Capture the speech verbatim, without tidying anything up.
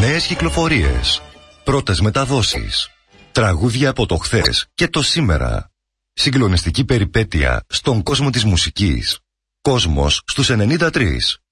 Νέες κυκλοφορίες, πρώτες μεταδόσεις, τραγούδια από το χθες και το σήμερα. Συγκλονιστική περιπέτεια στον κόσμο της μουσικής. Κόσμος στους ενενήντα τρία.